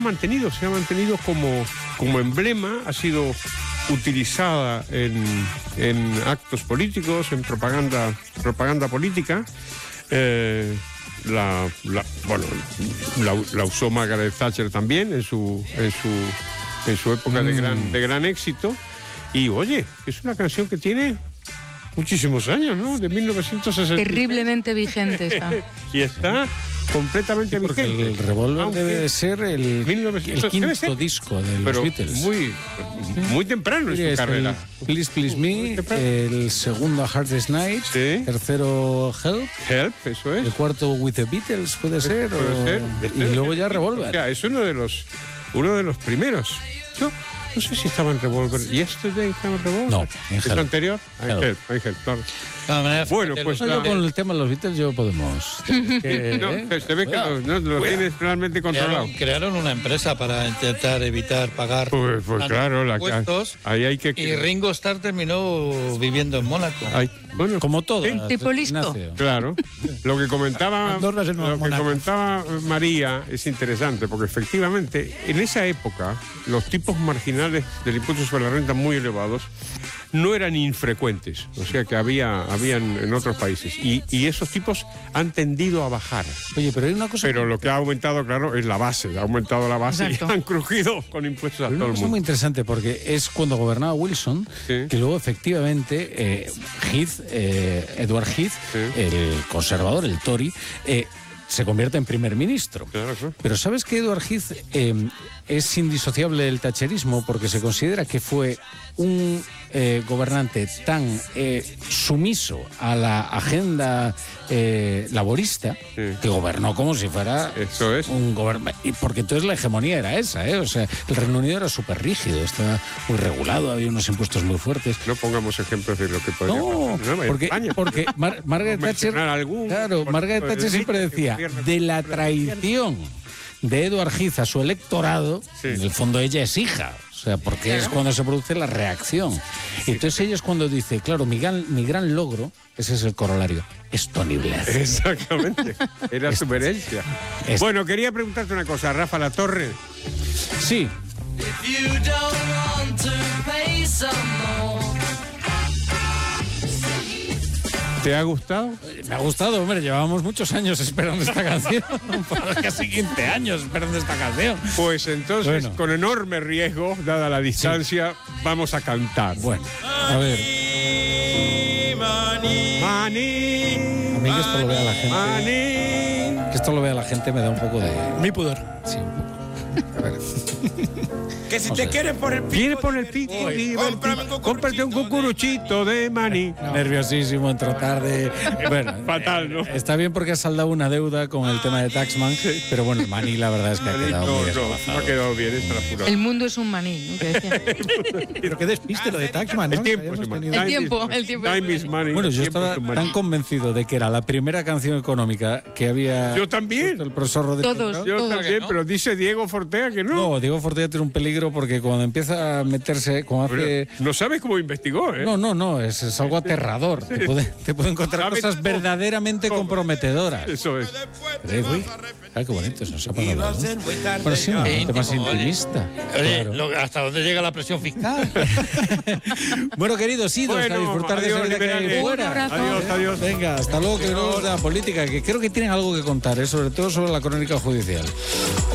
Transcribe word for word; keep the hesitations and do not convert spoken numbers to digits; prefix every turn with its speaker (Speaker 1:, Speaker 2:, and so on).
Speaker 1: mantenido, se ha mantenido como, como emblema, ha sido utilizada en, en actos políticos, en propaganda, propaganda política. Eh, la, la, bueno, la, la usó Margaret Thatcher también en su, en su, en su época de gran, de gran éxito. Y oye, es una canción que tiene muchísimos años, ¿no? De mil novecientos sesenta.
Speaker 2: Terriblemente vigente está.
Speaker 1: Y está completamente
Speaker 3: sí, porque
Speaker 1: vigente.
Speaker 3: El Revolver
Speaker 1: Aunque
Speaker 3: debe de ser el,
Speaker 1: mil novecientos,
Speaker 3: el quinto
Speaker 1: ser,
Speaker 3: disco de los
Speaker 1: pero
Speaker 3: Beatles.
Speaker 1: Muy, muy temprano en su
Speaker 3: es
Speaker 1: carrera.
Speaker 3: Please Please Me, el segundo Hardest Night,
Speaker 1: sí.
Speaker 3: Tercero Help,
Speaker 1: Help, eso es.
Speaker 3: El cuarto With the Beatles, puede ser.
Speaker 1: Puede
Speaker 3: o...
Speaker 1: ser.
Speaker 3: Y luego ya Revolver.
Speaker 1: O sea, es uno de los, uno de los primeros. Yo no sé si estaba en Revolver. ¿Yesterday estaba en Revolver?
Speaker 3: No, en
Speaker 1: ¿Es
Speaker 3: Help.
Speaker 1: anterior?
Speaker 3: Help.
Speaker 1: Help, en Help, claro.
Speaker 4: No, manera,
Speaker 1: bueno, pues
Speaker 3: no, yo con el tema de los Beatles yo podemos. Que,
Speaker 1: no,
Speaker 3: ¿eh?
Speaker 1: se ve que no, no, lo tienes realmente controlado.
Speaker 4: Crearon, crearon una empresa para intentar evitar pagar
Speaker 1: pues, pues claro, la
Speaker 4: impuestos.
Speaker 1: Ahí hay que.
Speaker 4: Y Ringo Starr terminó viviendo en Mónaco.
Speaker 1: Hay, bueno,
Speaker 3: como todo.
Speaker 2: ¿Sí? Tipo listo.
Speaker 1: Claro. Lo que comentaba, lo que comentaba María es interesante, porque efectivamente en esa época los tipos marginales del impuesto sobre la renta muy elevados no eran infrecuentes, o sea que había habían en otros países y, y esos tipos han tendido a bajar.
Speaker 3: Oye, pero hay una cosa.
Speaker 1: Pero lo que ha aumentado, claro, es la base, ha aumentado la base. Exacto. Y han crujido con impuestos a
Speaker 3: pero
Speaker 1: todo el mundo.
Speaker 3: Es muy interesante porque es cuando gobernaba Wilson, sí. que luego efectivamente eh, Heath, eh, Edward Heath, sí. el conservador, el Tory, eh, se convierte en primer ministro.
Speaker 1: Claro, claro.
Speaker 3: Pero ¿sabes que Edward Heath eh, es indisociable del thatcherismo porque se considera que fue un eh, gobernante tan eh, sumiso a la agenda eh, laborista, sí. que gobernó como si fuera
Speaker 1: Eso es.
Speaker 3: un gobierno? Porque entonces la hegemonía era esa, ¿eh? O sea, el Reino Unido era súper rígido, estaba muy regulado, había unos impuestos muy fuertes.
Speaker 1: No pongamos ejemplos de lo que podría
Speaker 3: no,
Speaker 1: pasar. No,
Speaker 3: porque, porque Mar Margaret Thatcher,
Speaker 1: algún,
Speaker 3: claro, Margaret Thatcher siempre decía de la traición de Edward Heath a su electorado, sí. en el fondo ella es hija, o sea, porque claro. es cuando se produce la reacción. Sí. Entonces ella es cuando dice, claro, mi gran, mi gran logro, ese es el corolario, es Tony Blair.
Speaker 1: Exactamente, era su herencia. Bueno, quería preguntarte una cosa, Rafa Latorre.
Speaker 3: Sí.
Speaker 1: ¿Te ha gustado?
Speaker 3: Me ha gustado, hombre, llevábamos muchos años esperando esta canción, casi quince años esperando esta canción.
Speaker 1: Pues entonces, bueno. con enorme riesgo, dada la distancia, sí. vamos a cantar.
Speaker 3: Bueno, a ver.
Speaker 1: Maní, maní,
Speaker 3: a mí que esto lo vea la gente,
Speaker 1: maní.
Speaker 3: que esto lo vea la gente me da un poco de...
Speaker 4: Mi pudor.
Speaker 3: Sí, un poco. A ver.
Speaker 5: Que si te quieres por el pico.
Speaker 1: ¿Quieres por el pico? Cómprate un cucuruchito de maní.
Speaker 3: No. Nerviosísimo en tratar de... Bueno,
Speaker 1: fatal, ¿no?
Speaker 3: Eh, está bien porque has saldado una deuda con el tema de Taxman, sí. pero bueno, el maní la verdad es que ha quedado
Speaker 1: no,
Speaker 3: muy
Speaker 1: no, no ha quedado bien, esta la pura.
Speaker 2: El mundo es un maní, ¿no? Que decía.
Speaker 5: Pero qué despiste lo de Taxman, ¿no?
Speaker 1: El tiempo,
Speaker 2: el tiempo, el tiempo.
Speaker 1: Time is money.
Speaker 3: Bueno, yo estaba tan convencido de que era la primera canción económica que había...
Speaker 1: Yo también.
Speaker 3: El profesor Rodríguez.
Speaker 2: Todos,
Speaker 1: Yo
Speaker 2: todos.
Speaker 1: también,
Speaker 4: ¿no?
Speaker 1: pero dice Diego Fortea que no.
Speaker 3: No, Diego Fortea tiene un peligro porque cuando empieza a meterse, como hace...
Speaker 1: No sabes cómo investigó, ¿eh?
Speaker 3: No, no, no, es, es algo aterrador. Te puede, te puede encontrar cosas todo? verdaderamente ¿Cómo? comprometedoras.
Speaker 1: Eso es.
Speaker 3: Pero, uy, ah, qué bonito, eso se ha apagado, ¿no? Bueno, sí, un ambiente más intimista.
Speaker 4: Oye,
Speaker 3: claro.
Speaker 4: lo, ¿hasta dónde llega la presión fiscal?
Speaker 3: Bueno, queridos, idos
Speaker 1: bueno,
Speaker 3: a disfrutar
Speaker 1: adiós,
Speaker 3: de esa vida que hay fuera.
Speaker 1: Adiós, adiós.
Speaker 3: Venga, hasta luego, que no de la política, que creo que tienen algo que contar, ¿eh? Sobre todo sobre la crónica judicial.